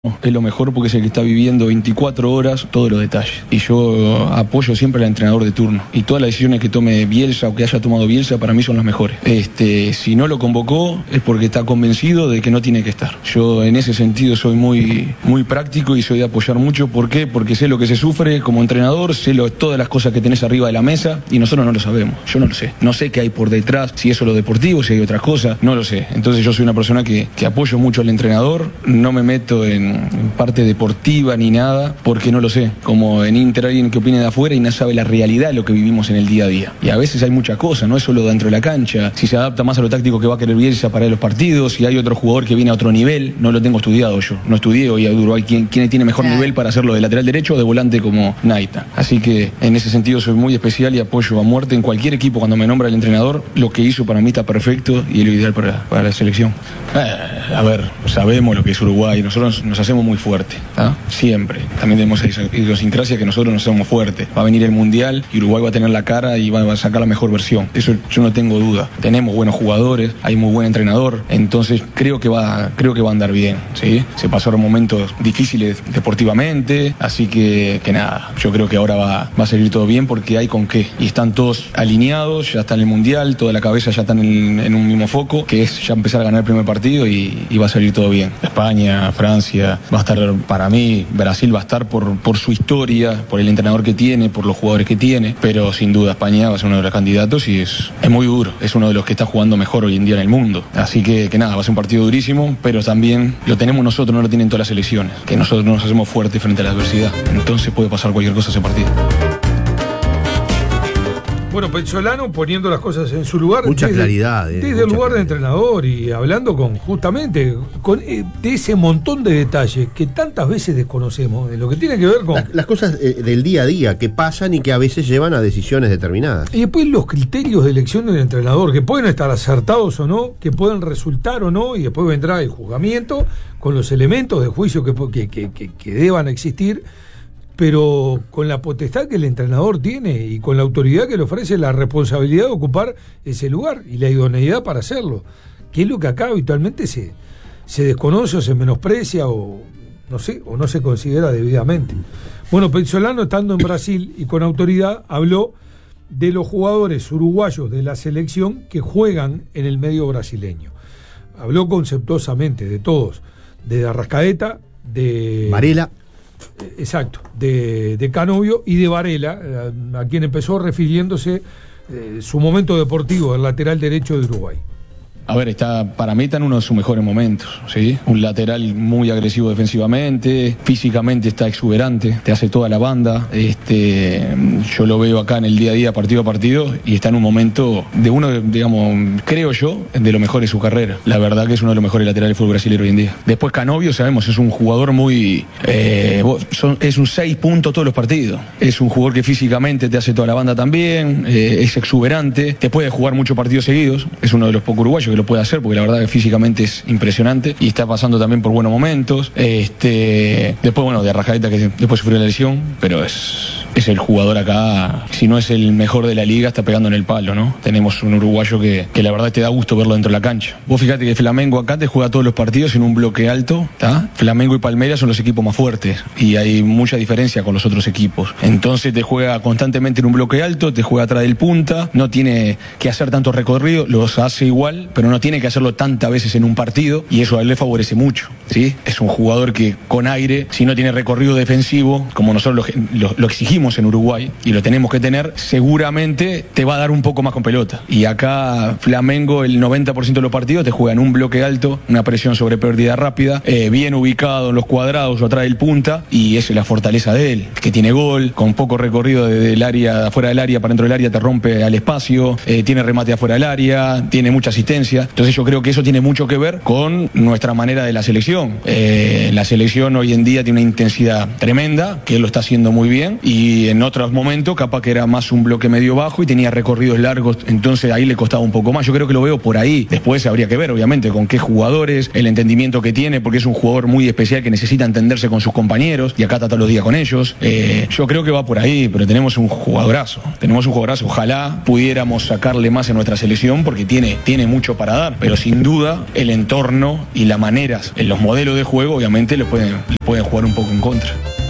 Es lo mejor porque es el que está viviendo 24 horas todos los detalles. Y yo apoyo siempre al entrenador de turno. Y todas las decisiones que tome Bielsa o que haya tomado Bielsa para mí son las mejores. Si no lo convocó es porque está convencido de que no tiene que estar. Yo en ese sentido soy muy práctico y soy de apoyar mucho. ¿Por qué? Porque sé lo que se sufre como entrenador, sé todas las cosas que tenés arriba de la mesa y nosotros no lo sabemos. Yo no lo sé. No sé qué hay por detrás, si eso es lo deportivo, si hay otras cosas, no lo sé. Entonces yo soy una persona que apoyo mucho al entrenador, no me meto en parte deportiva ni nada, porque no lo sé. Como en Inter alguien que opine de afuera y no sabe la realidad de lo que vivimos en el día a día. Y a veces hay muchas cosas, no es solo dentro de la cancha, si se adapta más a lo táctico que va a querer Bielsa para los partidos, si hay otro jugador que viene a otro nivel, no lo tengo estudiado yo. No estudié hoy a Uruguay quién tiene mejor nivel para hacerlo de lateral derecho o de volante como Naita. Así que en ese sentido soy muy especial y apoyo a muerte en cualquier equipo cuando me nombra el entrenador. Lo que hizo para mí está perfecto y es lo ideal para la selección. A ver, sabemos lo que es Uruguay, nosotros nos hacemos muy fuerte, ¿ah? Siempre. También tenemos esa idiosincrasia que nosotros nos hacemos fuerte. Va a venir el Mundial y Uruguay va a tener la cara y va a sacar la mejor versión. Eso yo no tengo duda. Tenemos buenos jugadores, hay muy buen entrenador, entonces creo que va a andar bien, ¿sí? Se pasaron momentos difíciles deportivamente, así que nada, yo creo que ahora va a salir todo bien porque hay con qué. Y están todos alineados, ya está en el Mundial, toda la cabeza ya están en un mismo foco, que es ya empezar a ganar el primer partido y va a salir todo bien. España, Francia, va a estar, para mí, Brasil va a estar por su historia, por el entrenador que tiene, por los jugadores que tiene, pero sin duda España va a ser uno de los candidatos y es muy duro, es uno de los que está jugando mejor hoy en día en el mundo. Así que nada, va a ser un partido durísimo, pero también lo tenemos nosotros, no lo tienen todas las selecciones, que nosotros nos hacemos fuertes frente a la adversidad, entonces puede pasar cualquier cosa ese partido. Bueno, Pezzolano poniendo las cosas en su lugar. Mucha claridad. Desde el lugar de entrenador y hablando justamente de ese montón de detalles que tantas veces desconocemos, de lo que tiene que ver con... Las cosas del día a día que pasan y que a veces llevan a decisiones determinadas. Y después los criterios de elección del entrenador, que pueden estar acertados o no, que pueden resultar o no, y después vendrá el juzgamiento con los elementos de juicio que deban existir, pero con la potestad que el entrenador tiene y con la autoridad que le ofrece la responsabilidad de ocupar ese lugar y la idoneidad para hacerlo, que es lo que acá habitualmente se desconoce o se menosprecia o no se considera debidamente. Bueno, Pezzolano, estando en Brasil y con autoridad, habló de los jugadores uruguayos de la selección que juegan en el medio brasileño. Habló conceptuosamente de todos, de Arrascaeta, de Varela. Exacto, de Canovio y de Varela, a quien empezó refiriéndose su momento deportivo, el lateral derecho de Uruguay. A ver, para mí está en uno de sus mejores momentos, ¿sí? Un lateral muy agresivo defensivamente, físicamente está exuberante, te hace toda la banda. Yo lo veo acá en el día a día, partido a partido, y está en un momento de uno, digamos, creo yo, de lo mejor de su carrera. La verdad que es uno de los mejores laterales del fútbol brasileño hoy en día. Después Canovio, sabemos, es un jugador muy... es un 6 puntos todos los partidos. Es un jugador que físicamente te hace toda la banda también, es exuberante, te puede jugar muchos partidos seguidos, es uno de los pocos uruguayos que lo puede hacer porque la verdad que físicamente es impresionante y está pasando también por buenos momentos. Después, bueno, de Arrascaeta, que después sufrió la lesión, pero es el jugador acá, si no es el mejor de la liga, está pegando en el palo, ¿no? Tenemos un uruguayo que la verdad te da gusto verlo dentro de la cancha. Vos fíjate que Flamengo acá te juega todos los partidos en un bloque alto, ¿tá? Flamengo y Palmeiras son los equipos más fuertes y hay mucha diferencia con los otros equipos. Entonces te juega constantemente en un bloque alto, te juega atrás del punta, no tiene que hacer tanto recorrido, los hace igual, pero no tiene que hacerlo tantas veces en un partido y eso a él le favorece mucho, ¿sí? Es un jugador que con aire, si no tiene recorrido defensivo, como nosotros lo exigimos en Uruguay y lo tenemos que tener, seguramente te va a dar un poco más con pelota. Y acá Flamengo el 90% de los partidos te juegan un bloque alto, una presión sobre pérdida rápida, bien ubicado en los cuadrados o atrás del punta, y esa es la fortaleza de él, que tiene gol, con poco recorrido desde el área, afuera del área para dentro del área, te rompe al espacio, tiene remate afuera del área, tiene mucha asistencia. Entonces yo creo que eso tiene mucho que ver con nuestra manera de la selección. La selección hoy en día tiene una intensidad tremenda, que él lo está haciendo muy bien, y y en otros momentos capaz que era más un bloque medio bajo y tenía recorridos largos, entonces ahí le costaba un poco más. Yo creo que lo veo por ahí. Después habría que ver, obviamente, con qué jugadores, el entendimiento que tiene, porque es un jugador muy especial que necesita entenderse con sus compañeros y acá está todos los días con ellos. Yo creo que va por ahí, pero tenemos un jugadorazo. Ojalá pudiéramos sacarle más en nuestra selección porque tiene mucho para dar, pero sin duda el entorno y las maneras, en los modelos de juego, obviamente le pueden jugar un poco en contra.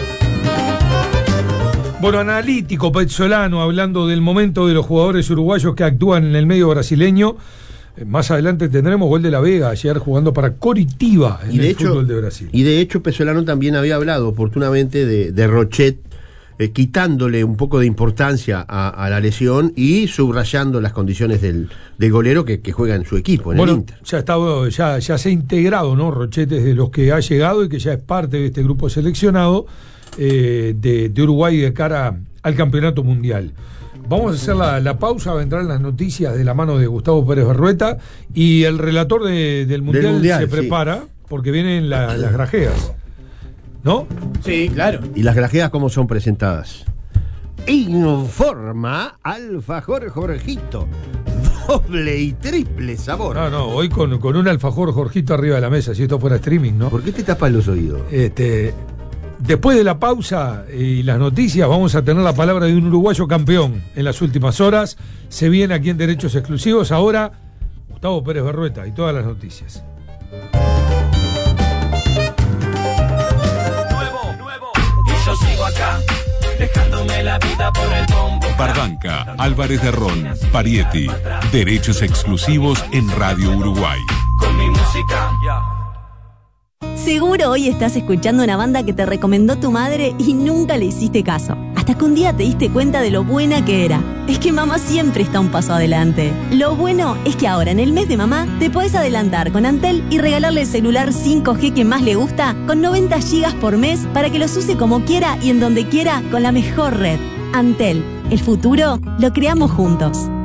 Bueno, analítico Pezzolano, hablando del momento de los jugadores uruguayos que actúan en el medio brasileño. Más adelante tendremos gol de La Vega, ayer jugando para Coritiba en el fútbol de Brasil. Y de hecho Pezzolano también había hablado oportunamente de Rochet, quitándole un poco de importancia a la lesión y subrayando las condiciones del golero que juega en su equipo, en el Inter. Ya se ha integrado, ¿no? Rochet es de los que ha llegado y que ya es parte de este grupo seleccionado de Uruguay de cara al campeonato mundial. Vamos a hacer la pausa, va a entrar en las noticias de la mano de Gustavo Pérez Berrueta y el relator del mundial se prepara porque vienen las grajeas, ¿no? Sí, claro. ¿Y las grajeas cómo son presentadas? Informa Alfajor Jorgito, doble y triple sabor. No, hoy con un alfajor Jorgito arriba de la mesa, si esto fuera streaming, ¿no? ¿Por qué te tapas los oídos? Después de la pausa y las noticias, vamos a tener la palabra de un uruguayo campeón en las últimas horas. Se viene aquí en Derechos Exclusivos. Ahora, Gustavo Pérez Berrueta y todas las noticias. Nuevo, y yo sigo acá, dejándome la vida por el bombo. Bardanca, Álvarez de Ron, Parietti. Derechos Exclusivos en Radio Uruguay. Con mi música, Seguro hoy estás escuchando una banda que te recomendó tu madre y nunca le hiciste caso. Hasta que un día te diste cuenta de lo buena que era. Es que mamá siempre está un paso adelante. Lo bueno es que ahora en el mes de mamá te podés adelantar con Antel y regalarle el celular 5G que más le gusta con 90 GB por mes para que los use como quiera y en donde quiera con la mejor red. Antel, el futuro lo creamos juntos.